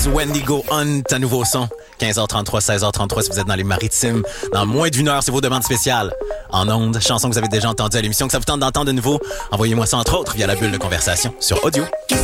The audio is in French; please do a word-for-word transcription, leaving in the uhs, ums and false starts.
Wendigo Hunt, un nouveau son. quinze heures trente-trois, seize heures trente-trois si vous êtes dans les maritimes. Dans moins d'une heure, c'est vos demandes spéciales. En ondes, chansons que vous avez déjà entendues à l'émission, que ça vous tente d'entendre de nouveau, envoyez-moi ça entre autres via la bulle de conversation sur audio.